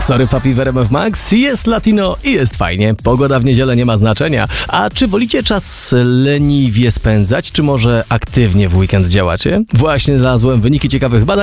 Sorry papi w RMF Max, jest latino i jest fajnie. Pogoda w niedzielę nie ma znaczenia. A czy wolicie czas leniwie spędzać, czy może aktywnie w weekend działacie? Właśnie znalazłem wyniki ciekawych badań